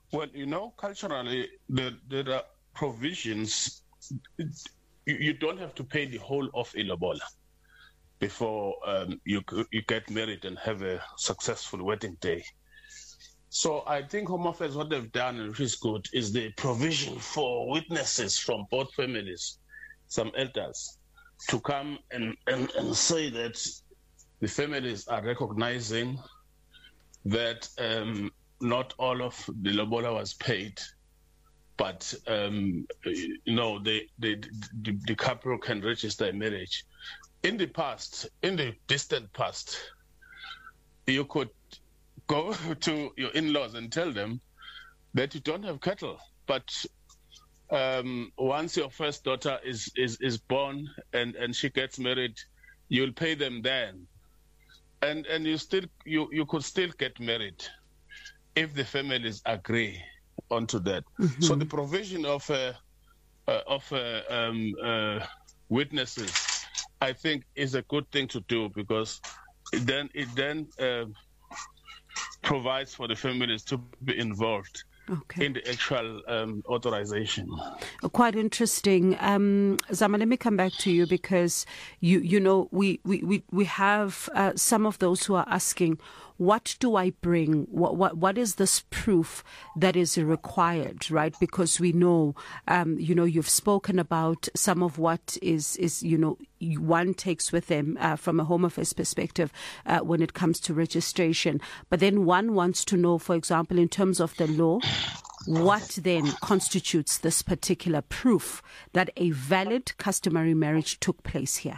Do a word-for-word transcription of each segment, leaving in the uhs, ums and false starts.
Well, you know, culturally, there, there are provisions. You, you don't have to pay the whole of ilobola before um, you you get married and have a successful wedding day. So I think Home Affairs, what they've done, which is good, is the provision for witnesses from both families, some elders, to come and, and, and say that the families are recognizing that um, not all of the lobola was paid, but um, you know, the, the, the, the couple can register a marriage. In the past, in the distant past, you could go to your in-laws and tell them that you don't have cattle, but um, once your first daughter is, is, is born and, and she gets married, you'll pay them then. And and you still you, you could still get married if the families agree onto that. Mm-hmm. So the provision of uh, uh, of uh, um, uh, witnesses, I think, is a good thing to do, because it then it then uh, provides for the families to be involved. Okay. In the actual um, authorization. Quite interesting. Um, Zama, let me come back to you, because you you know we we we, we have uh, some of those who are asking, what do I bring? What what what is this proof that is required, right? Because we know, um, you know, you've spoken about some of what is is you know one takes with them uh, from a Home Affairs perspective uh, when it comes to registration. But then one wants to know, for example, in terms of the law, what then constitutes this particular proof that a valid customary marriage took place here?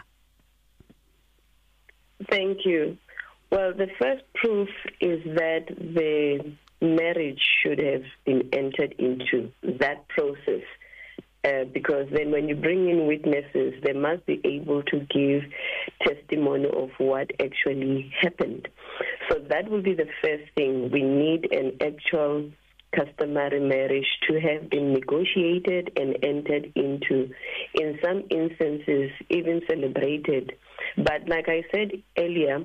Thank you. Well, the first proof is that the marriage should have been entered into, that process. Uh, because then when you bring in witnesses, they must be able to give testimony of what actually happened. So that will be the first thing. We need an actual customary marriage to have been negotiated and entered into, in some instances even celebrated. But like I said earlier,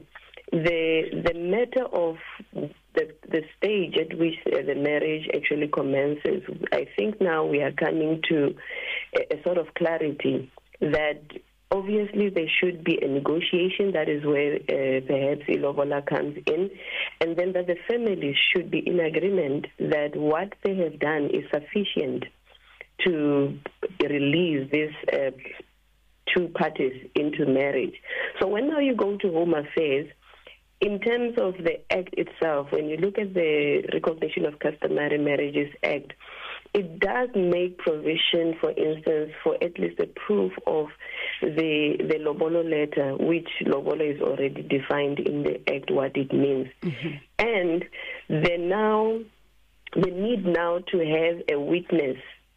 the the matter of the the stage at which uh, the marriage actually commences, I think now we are coming to a, a sort of clarity that obviously there should be a negotiation. That is where uh, perhaps ilobola comes in, and then that the families should be in agreement that what they have done is sufficient to release these uh, two parties into marriage. So when now you go to Home Affairs, in terms of the Act itself, when you look at the Recognition of Customary Marriages Act, it does make provision, for instance, for at least a proof of the the lobolo letter, which lobolo is already defined in the Act what it means. Mm-hmm. And the now the need now to have a witness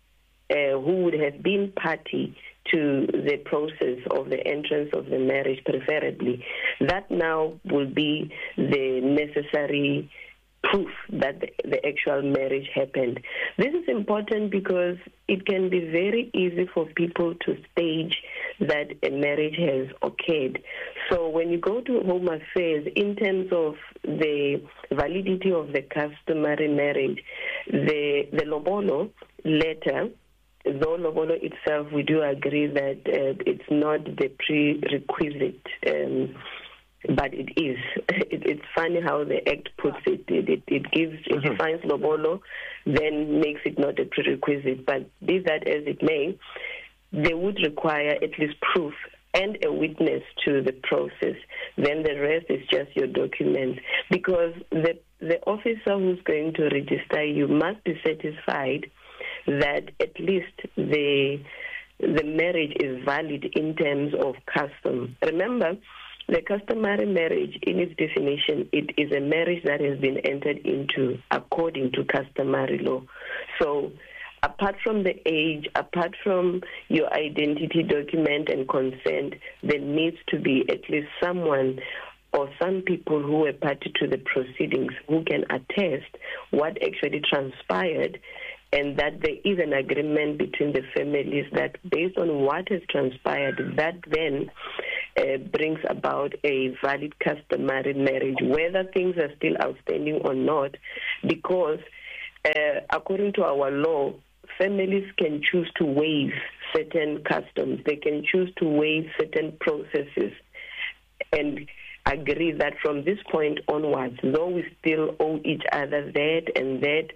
uh, who would have been party to the process of the entrance of the marriage, preferably, that now will be the necessary proof that the, the actual marriage happened. This is important because it can be very easy for people to stage that a marriage has occurred. So when you go to Home Affairs, in terms of the validity of the customary marriage, the, the lobolo letter, though lobolo itself, we do agree that uh, it's not the prerequisite, um, but it is. It, it's funny how the Act puts it. It, it, it gives, it mm-hmm. defines lobolo, then makes it not a prerequisite. But be that as it may, they would require at least proof and a witness to the process. Then the rest is just your documents. Because the the officer who's going to register you must be satisfied that at least the the marriage is valid in terms of custom. Remember, the customary marriage, in its definition, it is a marriage that has been entered into according to customary law. So apart from the age, apart from your identity document and consent, there needs to be at least someone or some people who were party to the proceedings who can attest what actually transpired, and that there is an agreement between the families that based on what has transpired, that then uh, brings about a valid customary marriage, whether things are still outstanding or not, because uh, according to our law, families can choose to waive certain customs. They can choose to waive certain processes and agree that from this point onwards, though we still owe each other that and that,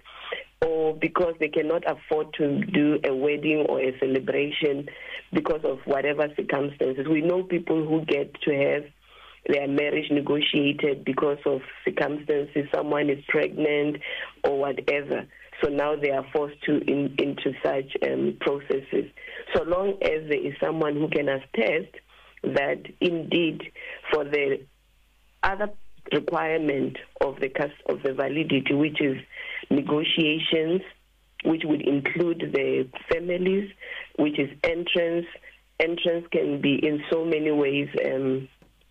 or because they cannot afford to do a wedding or a celebration because of whatever circumstances. We know people who get to have their marriage negotiated because of circumstances. Someone is pregnant or whatever. So now they are forced to in, into such um, processes. So long as there is someone who can attest that indeed for the other requirement of the of the validity, which is negotiations, which would include the families, which is entrance. Entrance can be in so many ways um,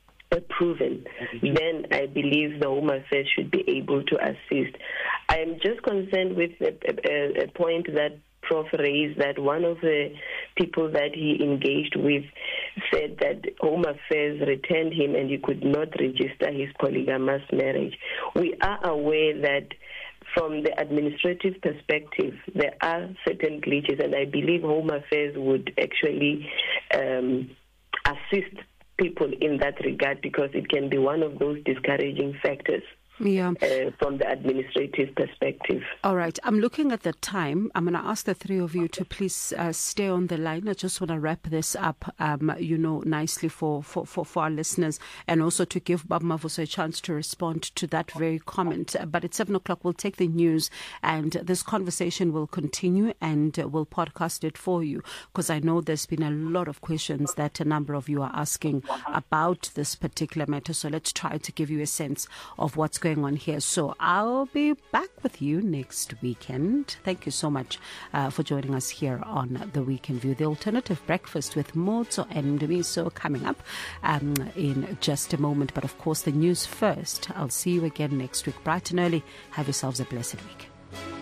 proven. Mm-hmm. Then I believe the Home Affairs should be able to assist. I am just concerned with a, a, a point that Prof raised, that one of the people that he engaged with said that Home Affairs returned him and he could not register his polygamous marriage. We are aware that from the administrative perspective, there are certain glitches, and I believe Home Affairs would actually um, assist people in that regard, because it can be one of those discouraging factors. Yeah. Uh, from the administrative perspective. All right. I'm looking at the time. I'm going to ask the three of you to please uh, stay on the line. I just want to wrap this up, um, you know, nicely for, for, for, for our listeners, and also to give Bob Mavuso a chance to respond to that very comment. But at seven o'clock, we'll take the news, and this conversation will continue, and uh, we'll podcast it for you, because I know there's been a lot of questions that a number of you are asking about this particular matter. So let's try to give you a sense of what's going on here. So I'll be back with you next weekend. Thank you so much uh, for joining us here on The Weekend View. The Alternative Breakfast with Motso and Miso coming up um, in just a moment. But of course, the news first. I'll see you again next week, bright and early. Have yourselves a blessed week.